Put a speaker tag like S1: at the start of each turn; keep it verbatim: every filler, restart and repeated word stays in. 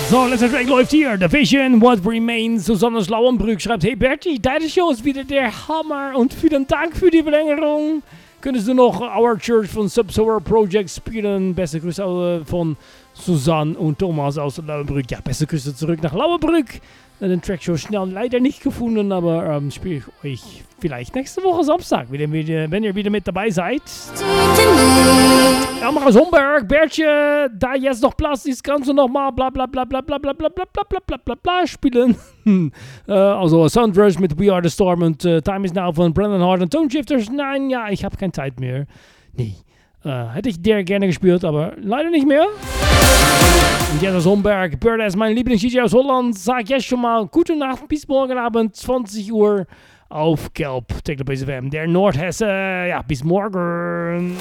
S1: So, letzter Track läuft hier. The Vision, What Remains. Susanne Schlauenbrück schreibt: Hey Bertie, deine Show ist wieder der Hammer und vielen Dank für die Verlängerung. Könntest du noch Our Church von Subsolar Project spielen? Beste Grüße von Susanne und Thomas aus Lauenbrück. Ja, beste Grüße zurück nach Lauenbrück. Den Track so schnell leider nicht gefunden, aber ähm, spiele ich euch vielleicht nächste Woche Samstag, wenn ihr, wenn ihr wieder mit dabei seid. Elmar aus Homberg, Bertje, da jetzt noch Platz ist, kannst du nochmal bla bla bla bla bla bla bla bla bla bla bla bla bla spielen. äh, also Sunrush mit We Are The Storm und uh, Time Is Now von Brendan Hart und Tone Shifters. Nein, ja, ich habe keine Zeit mehr. Nee, äh, hätte ich der gerne gespielt, aber leider nicht mehr. Und jetzt aus Homberg, Bird ist mein Lieblings-D J aus Holland. Sag jetzt schon mal gute Nacht, bis morgen Abend, zwanzig Uhr auf Gelb, Techno Base F M, der Nordhesse. Ja, bis morgen.